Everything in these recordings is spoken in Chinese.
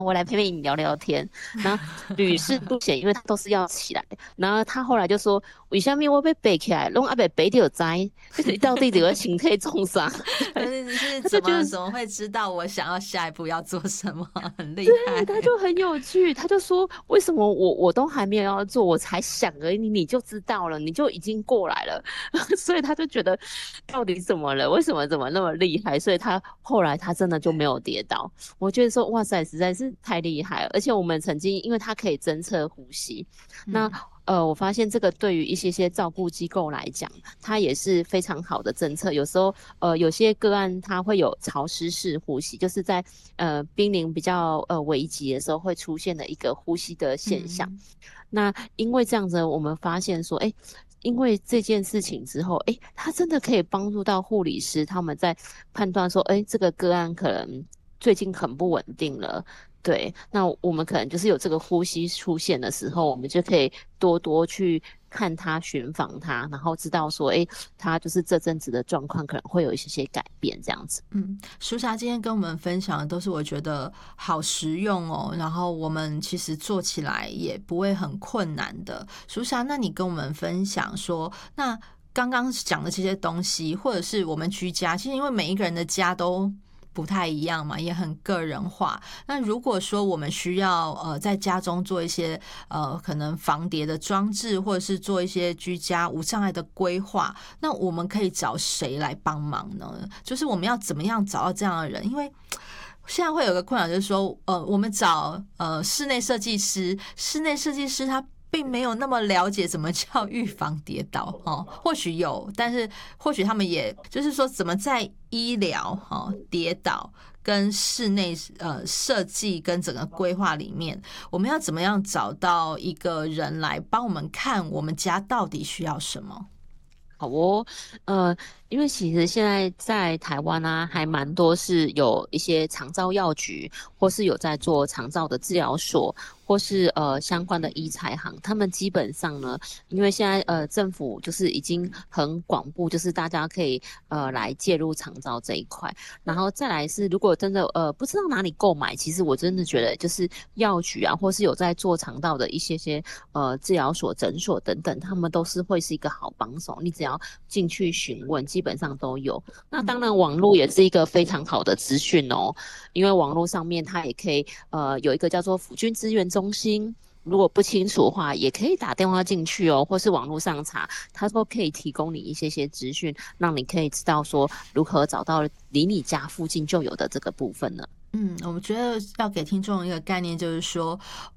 我来陪陪你聊聊天。然后屡试不鲜，因为他都是要起来。然后他后来就说，为什么我被背起来，拢阿被背到灾，就是到底这个情绪重伤。对， 是他就觉得怎么会知道我想要下一步要做什么？很厉对， 害。 他就很有趣，他就说为什么我都还没有要做，我才想而已，你就知道了，你就已经过来了。所以他就觉得到底怎么了？为什么怎么那么厉害？所以他后来他真的就没有跌倒。我觉得说哇塞，实在是太厉害了。而且我们曾经因为他可以侦测呼吸，那嗯我发现这个对于一些照顾机构来讲，它也是非常好的政策。有时候有些个案它会有潮湿式呼吸，就是在濒临比较危急的时候会出现的一个呼吸的现象。 嗯那因为这样子，我们发现说，哎，因为这件事情之后，哎，它真的可以帮助到护理师他们在判断说，哎，这个个案可能最近很不稳定了。对，那我们可能就是有这个呼吸出现的时候，我们就可以多多去看他、寻访他，然后知道说，哎，他就是这阵子的状况可能会有一些改变，这样子。 舒霞今天跟我们分享的都是我觉得好实用哦，然后我们其实做起来也不会很困难的。舒霞，那你跟我们分享说，那刚刚讲的这些东西，或者是我们居家，其实因为每一个人的家都不太一样嘛，也很个人化。那如果说我们需要在家中做一些可能防跌的装置，或者是做一些居家无障碍的规划，那我们可以找谁来帮忙呢？就是我们要怎么样找到这样的人？因为现在会有个困扰，就是说，我们找室内设计师，室内设计师他并没有那么了解怎么叫预防跌倒哦，或许有，但是或许他们也就是说，怎么在医疗跌倒跟室内设计跟整个规划里面，我们要怎么样找到一个人来帮我们看我们家到底需要什么？ 好哦，呃，因为其实现在在台湾啊，还蛮多是有一些长照药局，或是有在做长照的治疗所，或是相关的医材行，他们基本上呢，因为现在政府就是已经很广布，就是大家可以来介入长照这一块，然后再来是如果真的不知道哪里购买，其实我真的觉得就是药局啊，或是有在做肠道的一些治疗所、诊所等等，他们都是会是一个好帮手。你只要进去询问，基本上都有。那当然，网络也是一个非常好的资讯哦，因为网络上面它也可以有一个叫做辅军资源中心。如果不清楚的话，也可以打电话进去哦，或是网络上查，它都可以提供你一些资讯，让你可以知道说如何找到离你家附近就有的这个部分呢。 我们觉得要给听众一个概念，就是说，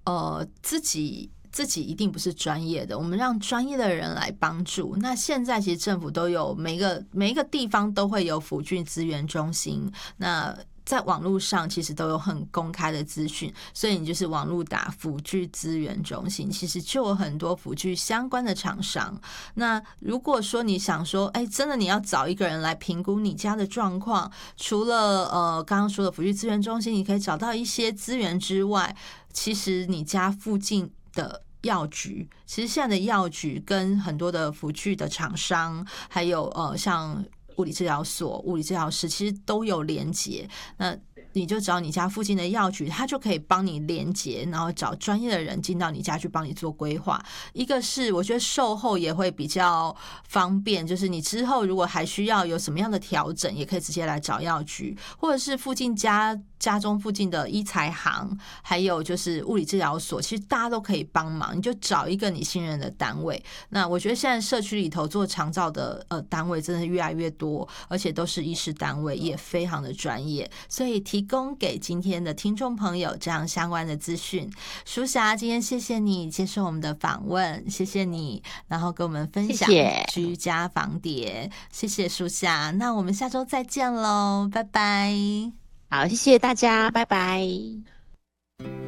自己一定不是专业的，我们让专业的人来帮助。那现在其实政府都有每一个地方都会有辅具资源中心，那在网络上其实都有很公开的资讯，所以你就是网络打辅具资源中心，其实就有很多辅具相关的厂商。那如果说你想说，哎，真的你要找一个人来评估你家的状况，除了刚刚说的辅具资源中心，你可以找到一些资源之外，其实你家附近的药局，其实现在的药局跟很多的辅具的厂商，还有像物理治疗所、物理治疗师，其实都有连结。那你就找你家附近的药局，他就可以帮你连结，然后找专业的人进到你家去帮你做规划。一个是我觉得售后也会比较方便，就是你之后如果还需要有什么样的调整，也可以直接来找药局，或者是附近家中附近的医材行，还有就是物理治疗所，其实大家都可以帮忙，你就找一个你信任的单位。那我觉得现在社区里头做长照的单位真的越来越多，而且都是医师单位，也非常的专业，所以提供给今天的听众朋友这样相关的资讯。舒霞，今天谢谢你接受我们的访问，谢谢你，然后跟我们分享谢谢， 居家防谍，谢谢舒霞。那我们下周再见喽，拜拜。 好，谢谢大家，拜拜。